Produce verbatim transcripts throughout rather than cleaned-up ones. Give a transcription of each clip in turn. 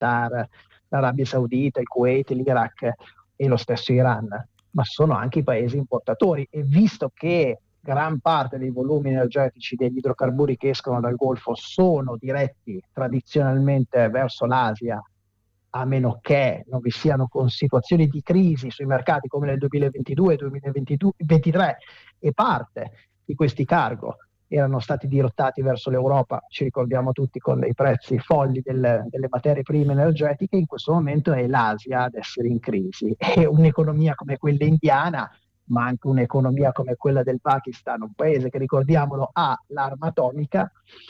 Qatar, l'Arabia Saudita, il Kuwait, l'Iraq e lo stesso Iran, ma sono anche i paesi importatori, e visto che gran parte dei volumi energetici degli idrocarburi che escono dal Golfo sono diretti tradizionalmente verso l'Asia, a meno che non vi siano con situazioni di crisi sui mercati come nel duemilaventidue duemilaventitré, e parte di questi cargo erano stati dirottati verso l'Europa, ci ricordiamo tutti, con dei prezzi folli delle, delle materie prime energetiche. In questo momento è l'Asia ad essere in crisi, e un'economia come quella indiana, ma anche un'economia come quella del Pakistan, un paese che, ricordiamolo, ha l'arma atomica,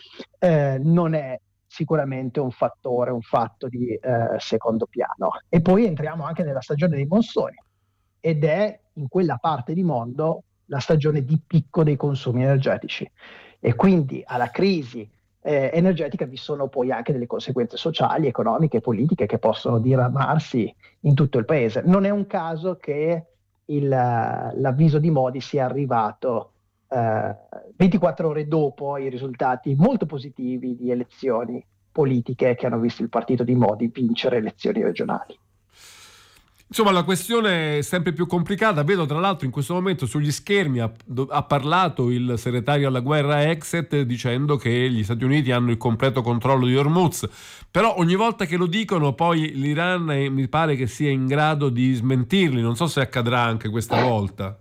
eh, non è sicuramente un fattore, un fatto di eh, secondo piano. E poi entriamo anche nella stagione dei monsoni, ed è in quella parte di mondo la stagione di picco dei consumi energetici, e quindi alla crisi eh, energetica vi sono poi anche delle conseguenze sociali, economiche e politiche che possono diramarsi in tutto il paese. Non è un caso che il, l'avviso di Modi sia arrivato eh, ventiquattro ore dopo i risultati molto positivi di elezioni politiche che hanno visto il partito di Modi vincere elezioni regionali. Insomma, la questione è sempre più complicata. Vedo tra l'altro in questo momento sugli schermi ha, ha parlato il segretario alla guerra Exet dicendo che gli Stati Uniti hanno il completo controllo di Hormuz, però ogni volta che lo dicono poi l'Iran eh, mi pare che sia in grado di smentirli. Non so se accadrà anche questa volta.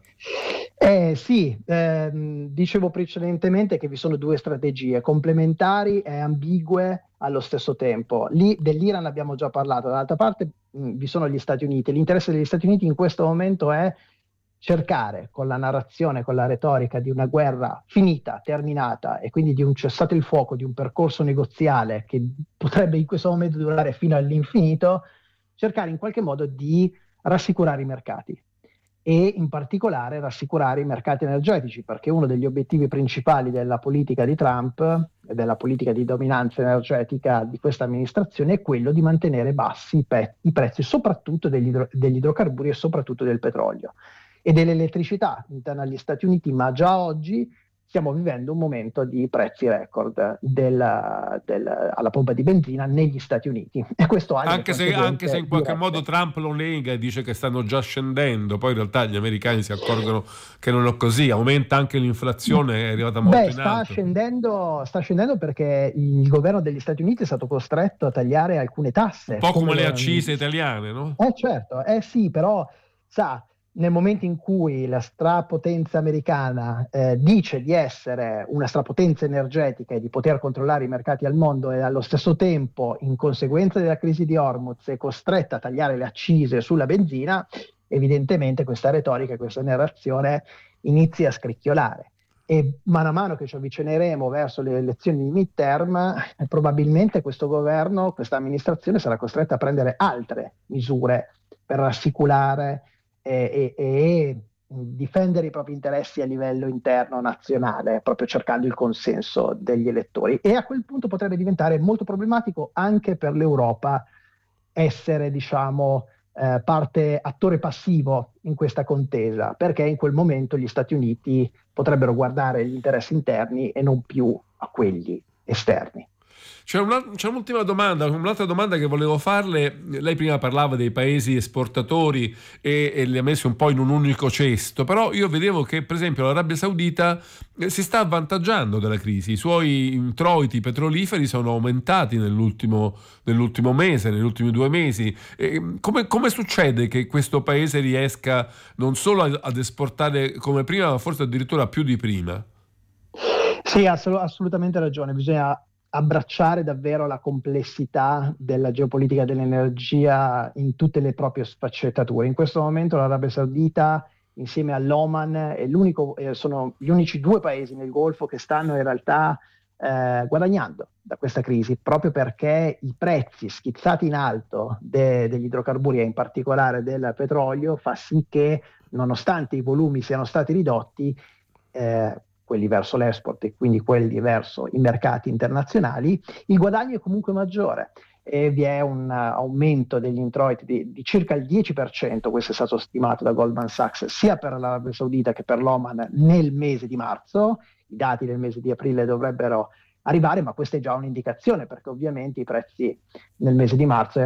Eh, sì, ehm, dicevo precedentemente che vi sono due strategie complementari e ambigue allo stesso tempo. Lì, dell'Iran abbiamo già parlato, dall'altra parte mh, vi sono gli Stati Uniti. L'interesse degli Stati Uniti in questo momento è cercare, con la narrazione, con la retorica di una guerra finita, terminata, e quindi di un cessate il fuoco, di un percorso negoziale che potrebbe in questo momento durare fino all'infinito, cercare in qualche modo di rassicurare i mercati, e in particolare rassicurare i mercati energetici, perché uno degli obiettivi principali della politica di Trump e della politica di dominanza energetica di questa amministrazione è quello di mantenere bassi i, pe- i prezzi, soprattutto degli, idro- degli idrocarburi e soprattutto del petrolio e dell'elettricità interna agli Stati Uniti, ma già oggi stiamo vivendo un momento di prezzi record del, del, alla pompa di benzina negli Stati Uniti, e questo ha delle Anche se, anche se in qualche dirette. modo Trump lo nega e dice che stanno già scendendo, poi in realtà gli americani si accorgono che non è così, aumenta anche l'inflazione, è arrivata molto Beh, in sta alto. scendendo, sta scendendo perché il governo degli Stati Uniti è stato costretto a tagliare alcune Un tasse. po' come Come le lo, accise italiane, no? eh certo, eh sì, però sa, nel momento in cui la strapotenza americana eh, dice di essere una strapotenza energetica e di poter controllare i mercati al mondo, e allo stesso tempo, in conseguenza della crisi di Hormuz, è costretta a tagliare le accise sulla benzina, evidentemente questa retorica, questa narrazione inizia a scricchiolare. E mano a mano che ci avvicineremo verso le elezioni di midterm, eh, probabilmente questo governo, questa amministrazione sarà costretta a prendere altre misure per rassicurare e, e, e difendere i propri interessi a livello interno nazionale, proprio cercando il consenso degli elettori. E a quel punto potrebbe diventare molto problematico anche per l'Europa essere, diciamo, eh, parte attore passivo in questa contesa, perché in quel momento gli Stati Uniti potrebbero guardare gli interessi interni e non più a quelli esterni. C'è, una, c'è un'ultima domanda, un'altra domanda che volevo farle. Lei prima parlava dei paesi esportatori e, e li ha messi un po' in un unico cesto, però io vedevo che per esempio l'Arabia Saudita eh, si sta avvantaggiando dalla crisi, i suoi introiti petroliferi sono aumentati nell'ultimo, nell'ultimo mese, negli ultimi due mesi. E come, come succede che questo paese riesca non solo ad, ad esportare come prima, ma forse addirittura più di prima? Sì, ha assolutamente ragione, bisogna abbracciare davvero la complessità della geopolitica dell'energia in tutte le proprie sfaccettature. In questo momento l'Arabia Saudita, insieme all'Oman, è l'unico, eh, sono gli unici due paesi nel Golfo che stanno in realtà eh, guadagnando da questa crisi, proprio perché i prezzi schizzati in alto de- degli idrocarburi e in particolare del petrolio fa sì che, nonostante i volumi siano stati ridotti, eh, quelli verso l'export e quindi quelli verso i mercati internazionali, il guadagno è comunque maggiore e vi è un uh, aumento degli introiti di, di circa il dieci per cento, questo è stato stimato da Goldman Sachs, sia per l'Arabia Saudita che per l'Oman nel mese di marzo. I dati del mese di aprile dovrebbero arrivare, ma questa è già un'indicazione, perché ovviamente i prezzi nel mese di marzo